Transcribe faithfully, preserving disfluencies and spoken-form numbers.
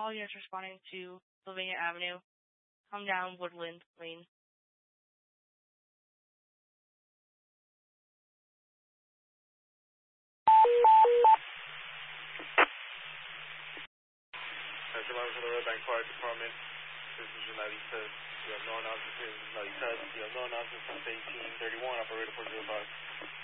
All units responding to Sylvania Avenue. Come down Woodland Lane. Driver for the Red Bank Fire Department. This is your ninety-seven. You have no announcements. This is ninety-seven. You have no announcements since eighteen thirty-one. Operator four zero five.